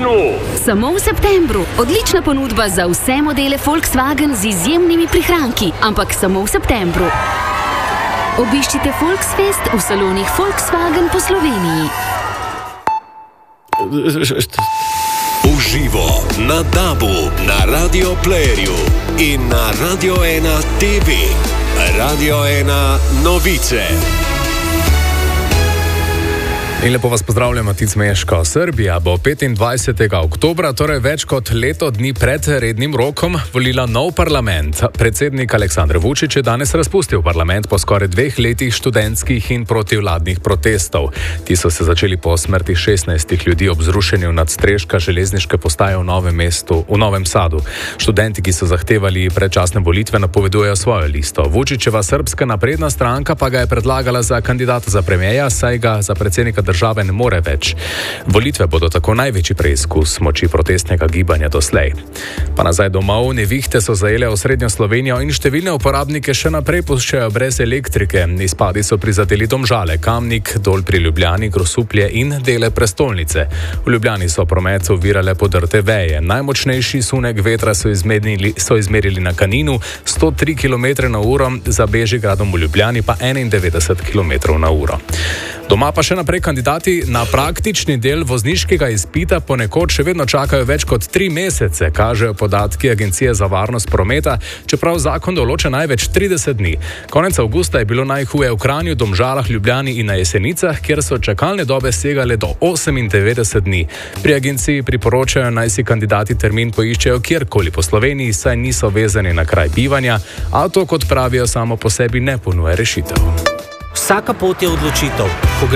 Volkswagenu! Samo v septembru. Odlična ponudba za vse modele Volkswagen z izjemnimi prihranki, ampak samo v septembru. Obiščite Volksfest v salonih Volkswagen po Sloveniji. Uživo na DAB-u, na Radio Playerju in na Radio 1 TV. Radio 1 novice. In lepo vas pozdravljam, Matic Meško. Srbija bo 25. oktobra, torej več kot leto dni pred rednim rokom, volila nov parlament. Predsednik Aleksandar Vučić je danes razpustil parlament po skoraj 2 letih študentskih in protivladnih protestov. Ti so se začeli po smrti 16 ljudi ob zrušenju nadstreška železniške postaje v Novem Sadu. Študenti, ki so zahtevali predčasne volitve, napovedujejo svojo listo. Vučićeva Srpska napredna stranka pa ga je predlagala za kandidata za premierja, saj ga za predsednika države ne more več. Volitve bodo tako največji preizkus moči protestnega gibanja doslej. Pa nazaj domov, nevihte so zajele osrednjo Slovenijo in številne uporabnike še naprej puščajo brez elektrike. Izpadi so prizadeli Domžale, Kamnik, Dol pri Ljubljani, Grosuplje in dele prestolnice. V Ljubljani so promet ovirale podrte veje. Najmočnejši sunek vetra so izmerili na Kaninu 103 km/h, za Bežigradom v Ljubljani pa 91 km/h. Doma pa še naprej kandidati na praktični del vozniškega izpita ponekod še vedno čakajo več kot 3 mesece, kažejo podatki Agencije za varnost prometa, čeprav zakon določa največ 30 dni. Konec avgusta je bilo najhuje v Kranju, Domžalah, Ljubljani in na Jesenicah, kjer so čakalne dobe segale do 98 dni. Pri agenciji priporočajo, naj si kandidati termin poiščejo kjerkoli po Sloveniji, saj niso vezani na kraj bivanja, a to, kot pravijo, samo po sebi ne ponuja rešitev. Vsaka pot je odločitev.